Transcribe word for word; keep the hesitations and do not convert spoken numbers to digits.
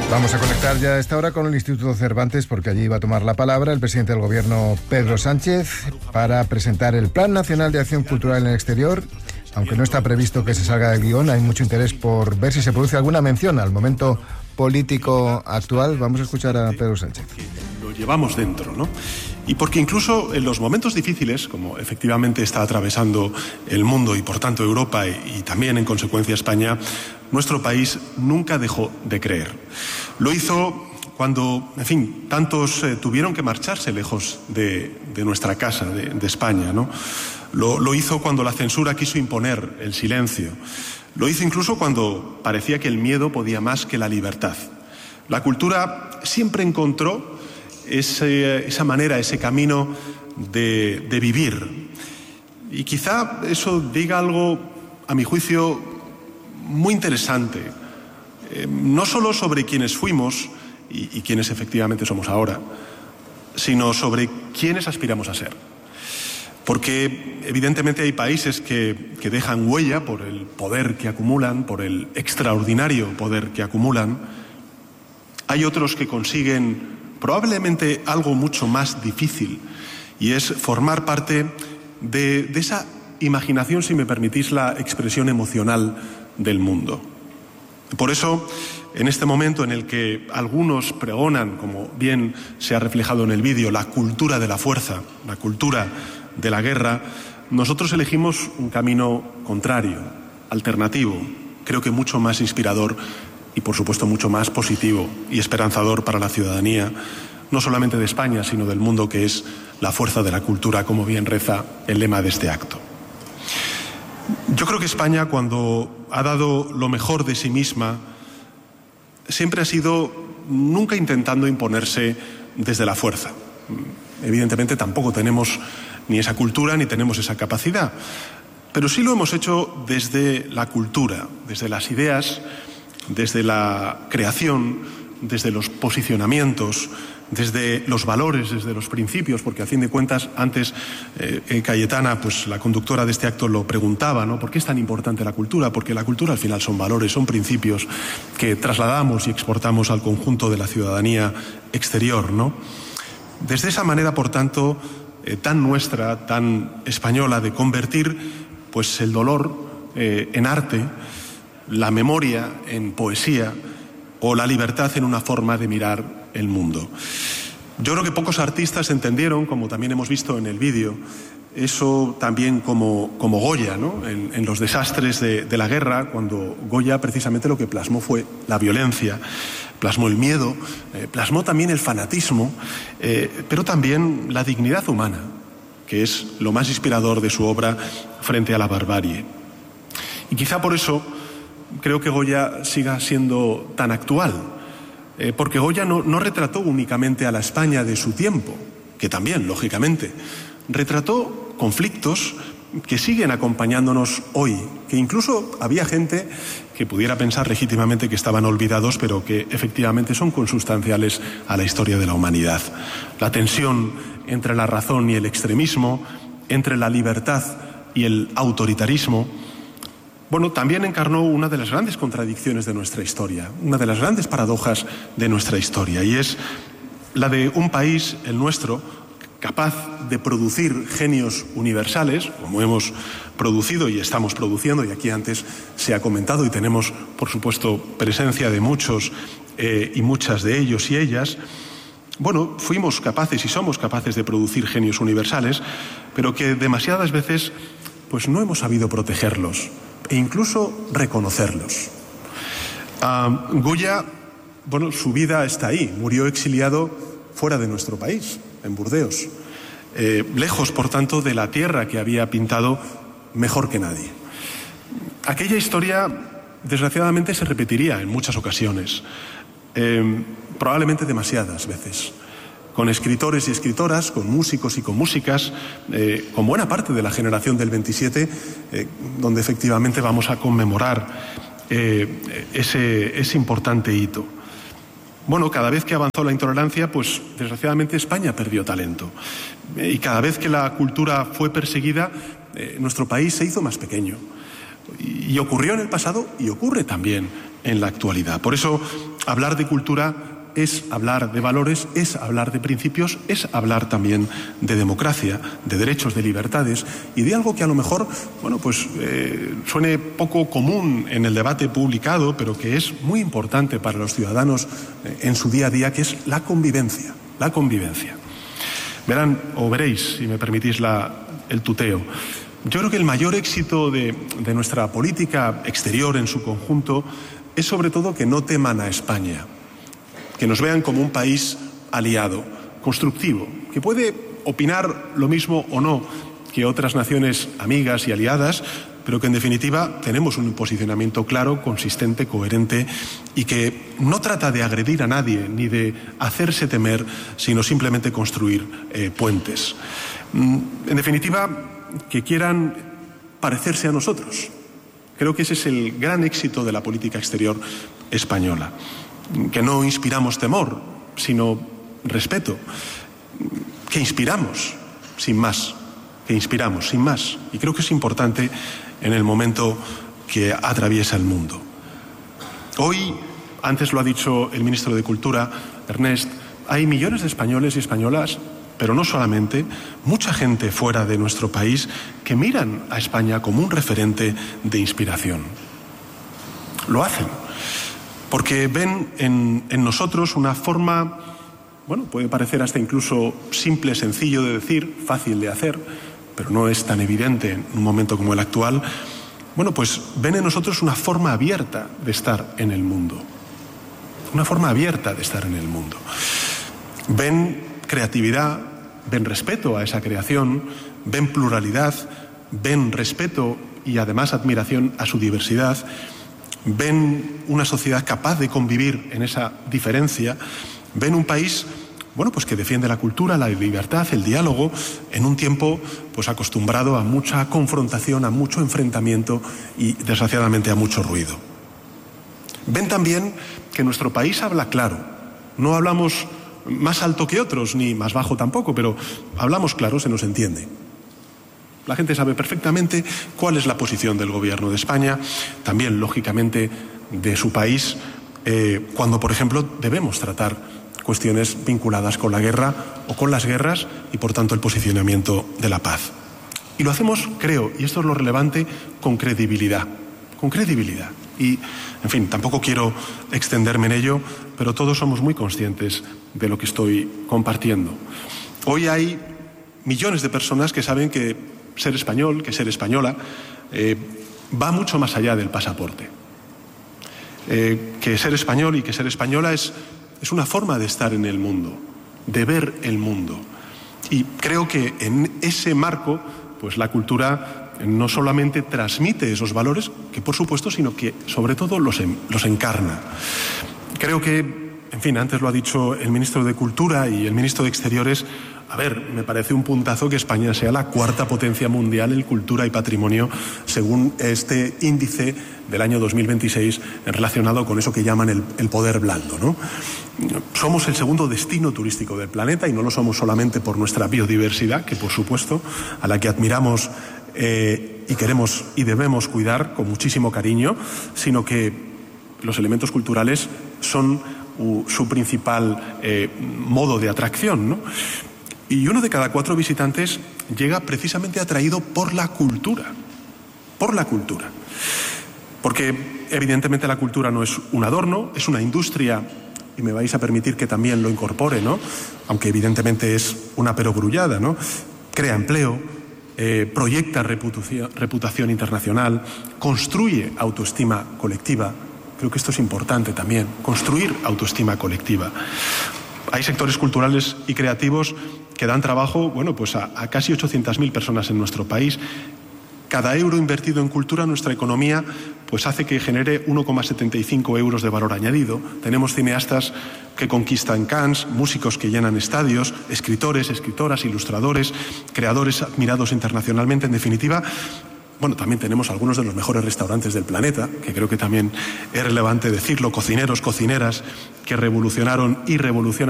Vamos a conectar ya a esta hora con el Instituto Cervantes, porque allí va a tomar la palabra el presidente del Gobierno, Pedro Sánchez, para presentar el Plan Nacional de Acción Cultural en el Exterior. Aunque no está previsto que se salga del guión, hay mucho interés por ver si se produce alguna mención al momento político actual. Vamos a escuchar a Pedro Sánchez. Lo llevamos dentro, ¿no? Y porque incluso en los momentos difíciles, como efectivamente está atravesando el mundo y por tanto Europa y, y también en consecuencia España, nuestro país nunca dejó de creer. Lo hizo cuando, en fin, tantos eh, tuvieron que marcharse lejos de, de nuestra casa, de, de España, ¿no? Lo, lo hizo cuando la censura quiso imponer el silencio. Lo hizo incluso cuando parecía que el miedo podía más que la libertad. La cultura siempre encontró ese, esa manera, ese camino de, de vivir. Y quizá eso diga algo, a mi juicio, muy interesante, eh, no solo sobre quienes fuimos y, y quienes efectivamente somos ahora, sino sobre quienes aspiramos a ser. Porque evidentemente hay países que, que dejan huella por el poder que acumulan, por el extraordinario poder que acumulan. Hay otros que consiguen probablemente algo mucho más difícil, y es formar parte de, de esa imaginación, si me permitís la expresión emocional, del mundo. Por eso, en este momento en el que algunos pregonan, como bien se ha reflejado en el vídeo, la cultura de la fuerza, la cultura de la guerra, nosotros elegimos un camino contrario, alternativo, creo que mucho más inspirador y, por supuesto, mucho más positivo y esperanzador para la ciudadanía, no solamente de España, sino del mundo, que es la fuerza de la cultura, como bien reza el lema de este acto. Yo creo que España, cuando ha dado lo mejor de sí misma, siempre ha sido nunca intentando imponerse desde la fuerza. Evidentemente tampoco tenemos ni esa cultura ni tenemos esa capacidad, pero sí lo hemos hecho desde la cultura, desde las ideas, desde la creación, desde los posicionamientos, desde los valores, desde los principios, porque a fin de cuentas antes eh, Cayetana, pues la conductora de este acto, lo preguntaba, ¿no? ¿Por qué es tan importante la cultura? Porque la cultura al final son valores, son principios que trasladamos y exportamos al conjunto de la ciudadanía exterior, ¿no? Desde esa manera, por tanto, eh, tan nuestra, tan española, de convertir pues el dolor eh, en arte, la memoria en poesía o la libertad en una forma de mirar el mundo. Yo creo que pocos artistas entendieron, como también hemos visto en el vídeo, eso también como, como Goya, ¿no? En, en los desastres de, de la guerra, cuando Goya precisamente lo que plasmó fue la violencia, plasmó el miedo, eh, plasmó también el fanatismo, eh, pero también la dignidad humana, que es lo más inspirador de su obra frente a la barbarie. Y quizá por eso creo que Goya siga siendo tan actual, eh, porque Goya no, no retrató únicamente a la España de su tiempo, que también, lógicamente, retrató conflictos que siguen acompañándonos hoy, que incluso había gente que pudiera pensar legítimamente que estaban olvidados, pero que efectivamente son consustanciales a la historia de la humanidad. La tensión entre la razón y el extremismo, entre la libertad y el autoritarismo, bueno, también encarnó una de las grandes contradicciones de nuestra historia, una de las grandes paradojas de nuestra historia, y es la de un país, el nuestro, capaz de producir genios universales, como hemos producido y estamos produciendo, y aquí antes se ha comentado, y tenemos, por supuesto, presencia de muchos eh, y muchas de ellos y ellas. Bueno, fuimos capaces y somos capaces de producir genios universales, pero que demasiadas veces pues no hemos sabido protegerlos e incluso reconocerlos. Uh, Goya, bueno, su vida está ahí, murió exiliado fuera de nuestro país, en Burdeos, eh, lejos, por tanto, de la tierra que había pintado mejor que nadie. Aquella historia, desgraciadamente, se repetiría en muchas ocasiones, eh, probablemente demasiadas veces, con escritores y escritoras, con músicos y con músicas, eh, con buena parte de la generación del veintisiete, eh, donde efectivamente vamos a conmemorar eh, ese, ese importante hito. Bueno, cada vez que avanzó la intolerancia, pues desgraciadamente España perdió talento. Eh, y cada vez que la cultura fue perseguida, eh, nuestro país se hizo más pequeño. Y, y ocurrió en el pasado y ocurre también en la actualidad. Por eso, hablar de cultura es hablar de valores, es hablar de principios, es hablar también de democracia, de derechos, de libertades y de algo que a lo mejor, bueno, pues eh, suene poco común en el debate publicado, pero que es muy importante para los ciudadanos eh, en su día a día, que es la convivencia, la convivencia. Verán, o veréis, si me permitís la, el tuteo, yo creo que el mayor éxito de, de nuestra política exterior en su conjunto es sobre todo que no teman a España, que nos vean como un país aliado, constructivo, que puede opinar lo mismo o no que otras naciones amigas y aliadas, pero que en definitiva tenemos un posicionamiento claro, consistente, coherente y que no trata de agredir a nadie ni de hacerse temer, sino simplemente construir eh, puentes. En definitiva, que quieran parecerse a nosotros. Creo que ese es el gran éxito de la política exterior española. Que no inspiramos temor, sino respeto, que inspiramos, sin más, que inspiramos, sin más. Y creo que es importante en el momento que atraviesa el mundo. Hoy, antes lo ha dicho el ministro de Cultura, Ernest, hay millones de españoles y españolas, pero no solamente, mucha gente fuera de nuestro país que miran a España como un referente de inspiración. Lo hacen. Porque ven en, en nosotros una forma, bueno, puede parecer hasta incluso simple, sencillo de decir, fácil de hacer, pero no es tan evidente en un momento como el actual. Bueno, pues ven en nosotros una forma abierta de estar en el mundo. Una forma abierta de estar en el mundo. Ven creatividad, ven respeto a esa creación, ven pluralidad, ven respeto y además admiración a su diversidad. Ven una sociedad capaz de convivir en esa diferencia, ven un país, bueno, pues que defiende la cultura, la libertad, el diálogo, en un tiempo pues acostumbrado a mucha confrontación, a mucho enfrentamiento y desgraciadamente a mucho ruido. Ven también que nuestro país habla claro, no hablamos más alto que otros, ni más bajo tampoco, pero hablamos claro, se nos entiende. La gente sabe perfectamente cuál es la posición del Gobierno de España, también, lógicamente, de su país, eh, cuando, por ejemplo, debemos tratar cuestiones vinculadas con la guerra o con las guerras y, por tanto, el posicionamiento de la paz. Y lo hacemos, creo, y esto es lo relevante, con credibilidad, con credibilidad. Y, en fin, tampoco quiero extenderme en ello, pero todos somos muy conscientes de lo que estoy compartiendo. Hoy hay millones de personas que saben que ser español, que ser española, eh, va mucho más allá del pasaporte. Eh, que ser español y que ser española es, es una forma de estar en el mundo, de ver el mundo. Y creo que en ese marco, pues la cultura no solamente transmite esos valores, que por supuesto, sino que sobre todo los, los encarna. Creo que, en fin, antes lo ha dicho el ministro de Cultura y el ministro de Exteriores. A ver, me parece un puntazo que España sea la cuarta potencia mundial en cultura y patrimonio, según este índice del año dos mil veintiséis relacionado con eso que llaman el, el poder blando, ¿no? Somos el segundo destino turístico del planeta y no lo somos solamente por nuestra biodiversidad, que por supuesto, a la que admiramos eh, y queremos y debemos cuidar con muchísimo cariño, sino que los elementos culturales son uh, su principal eh, modo de atracción, ¿no? Y uno de cada cuatro visitantes llega precisamente atraído por la cultura, por la cultura. Porque evidentemente la cultura no es un adorno, es una industria, y me vais a permitir que también lo incorpore, ¿no? Aunque evidentemente es una perogrullada, ¿no? Crea empleo, eh, proyecta reputación, reputación internacional, construye autoestima colectiva. Creo que esto es importante también, construir autoestima colectiva. Hay sectores culturales y creativos que dan trabajo, bueno, pues a, a casi ochocientas mil personas en nuestro país. Cada euro invertido en cultura, nuestra economía, pues hace que genere uno coma setenta y cinco euros de valor añadido. Tenemos cineastas que conquistan Cannes, músicos que llenan estadios, escritores, escritoras, ilustradores, creadores admirados internacionalmente. En definitiva, bueno, también tenemos algunos de los mejores restaurantes del planeta, que creo que también es relevante decirlo, cocineros, cocineras, que revolucionaron y revolucionan